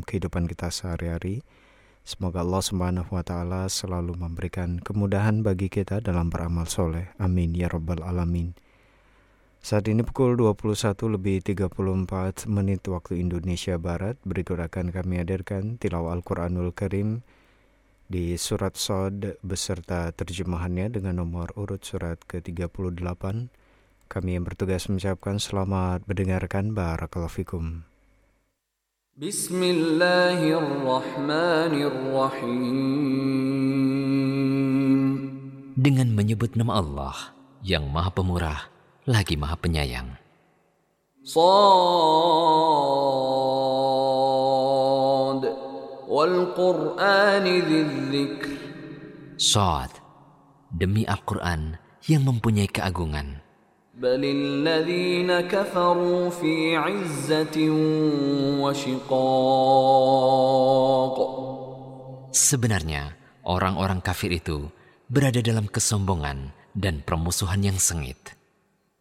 kehidupan kita sehari-hari. Semoga Allah Subhanahu wa Ta'ala selalu memberikan kemudahan bagi kita dalam beramal soleh. Amin ya Rabbal Alamin. Saat ini pukul 21:34 waktu Indonesia Barat. Berikut akan kami hadirkan tilawah Al-Quranul Karim di surat Shad beserta terjemahannya dengan nomor urut surat ke-38. Kami yang bertugas mengucapkan selamat mendengarkan. Barakallahu fikum. Bismillahirrahmanirrahim. Dengan menyebut nama Allah yang Maha Pemurah lagi Maha Penyayang. Shad wal Qur'ani dzikr. Shad, demi Al-Quran yang mempunyai keagungan. Balil ladzina kafaru fi 'izzatin wa shiqaq. Sebenarnya orang-orang kafir itu berada dalam kesombongan dan permusuhan yang sengit.